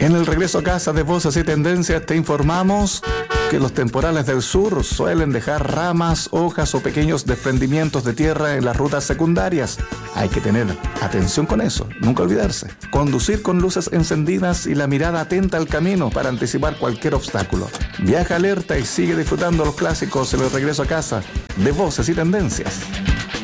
En el regreso a casa de Voces y Tendencias te informamos que los temporales del sur suelen dejar ramas, hojas o pequeños desprendimientos de tierra en las rutas secundarias. Hay que tener atención con eso, nunca olvidarse. Conducir con luces encendidas y la mirada atenta al camino para anticipar cualquier obstáculo. Viaja alerta y sigue disfrutando los clásicos en el regreso a casa de Voces y Tendencias.